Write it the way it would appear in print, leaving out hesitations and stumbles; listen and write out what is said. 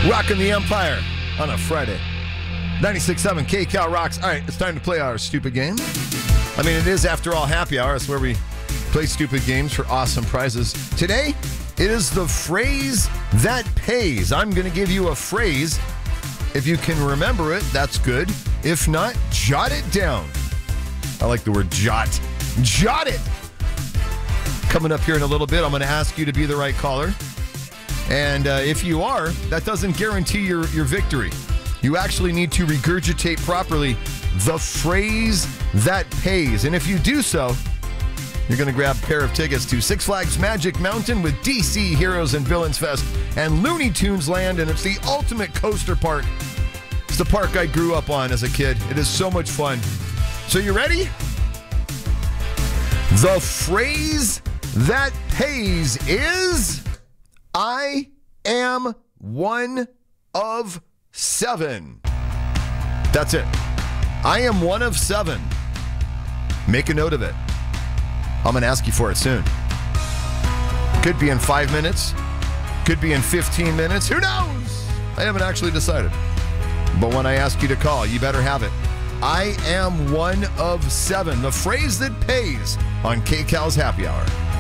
Rocking the Empire on a Friday. 96.7 KCal rocks. All right, it's time to play our stupid game. I mean, it is, after all, happy hour. It's where we play stupid games for awesome prizes. Today, it is the phrase that pays. I'm going to give you a phrase. If you can remember it, that's good. If not, jot it down. I like the word jot. Jot it! Coming up here in a little bit, I'm going to ask you to be the right caller. And if you are, that doesn't guarantee your victory. You actually need to regurgitate properly the phrase that pays. And if you do so, you're going to grab a pair of tickets to Six Flags Magic Mountain with DC Heroes and Villains Fest and Looney Tunes Land. And it's the ultimate coaster park. It's the park I grew up on as a kid. It is so much fun. So you ready? The phrase that pays is... I am one of 7. That's it. I am one of 7. Make a note of it. I'm going to ask you for it soon. Could be in 5 minutes. Could be in 15 minutes. Who knows? I haven't actually decided. But when I ask you to call, you better have it. I am one of 7. The phrase that pays on KCal's Happy Hour.